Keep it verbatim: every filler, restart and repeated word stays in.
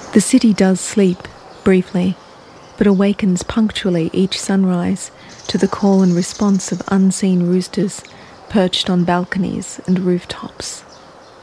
The city does sleep, briefly, but awakens punctually each sunrise to the call and response of unseen roosters perched on balconies and rooftops.